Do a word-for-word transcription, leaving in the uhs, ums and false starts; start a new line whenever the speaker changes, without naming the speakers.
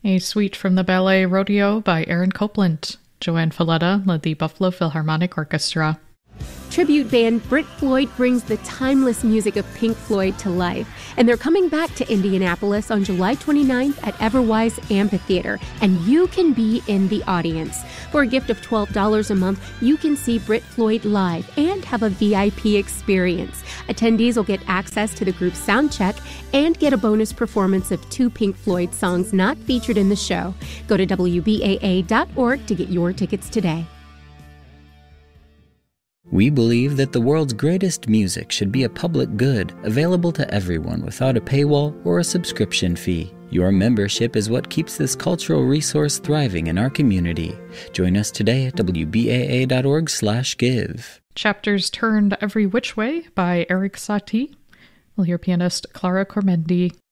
A suite from the ballet Rodeo by Aaron Copland. Joanne Falletta led the Buffalo Philharmonic Orchestra.
Tribute band Brit Floyd brings the timeless music of Pink Floyd to life, and they're coming back to Indianapolis on July twenty-ninth at Everwise Amphitheater, and you can be in the audience. For a gift of twelve dollars a month, you can see Brit Floyd live and have a V I P experience. Attendees will get access to the group's sound check and get a bonus performance of two Pink Floyd songs not featured in the show. Go to W B A A dot org to get your tickets today.
We believe that the world's greatest music should be a public good, available to everyone without a paywall or a subscription fee. Your membership is what keeps this cultural resource thriving in our community. Join us today at W B A A dot org slash give.
Chapters Turned Every Which Way by Eric Satie. We'll hear pianist Clara Cormendi.